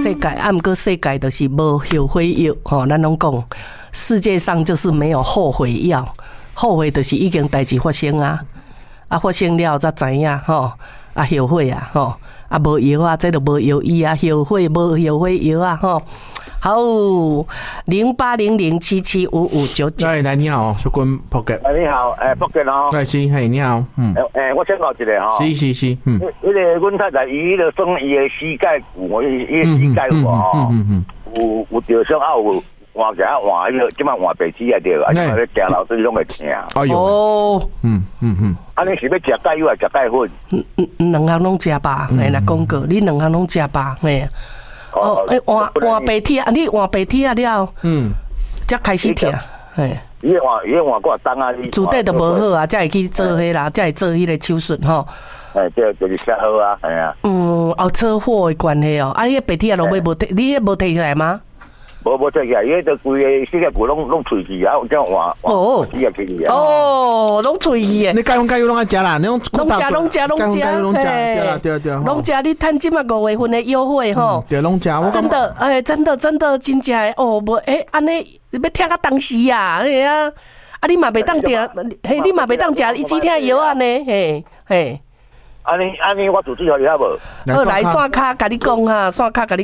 世界，毋过世界就是无后悔药吼，咱拢讲世界上就是没有后悔药，后悔就是已经代志发生啊，发生了才知影吼，后悔啊吼，无药啊，这就无药医啊，后悔无后悔药啊吼。好，0800775599。 来，你好，小君朴吉。 你好，朴吉哦。 是，你好， 我请教一下吼。 是， 迄个阮太太伊迄个算伊的膝盖骨，伊的膝盖有吼，有着伤有换起来换迄个，即摆换白纸啊对啊，即摆咧行楼梯拢会疼。 哎呦， 安尼是要食钙油还是食钙粉？ 两项拢食吧，来讲过，你两项拢食吧，嘿。换白铁啊！你换白铁啊了，才开始疼，嘿。 伊换过重啊！ 子弟都无好啊，才会去做迄啦，才会做迄个手术吼。 这就是较好啊，系啊。 后车祸的关系哦，迄白铁都买无摕，你无摕起来吗？ 无摕起来，伊个规个膝盖骨拢脆去啊，这样换膝盖去啊。 拢脆去诶。 你钙油拢爱食啦，你拢食，对，拢食，拢食。你趁即马5月份的优惠吼， 对，拢食。 真的，真的，真正诶，无安尼要听到当时啊，啊，你嘛袂当定，你嘛袂当食止疼药啊呢，嘿。 安尼，我组织好你好无？ 好来线卡，甲你讲哈，线卡甲你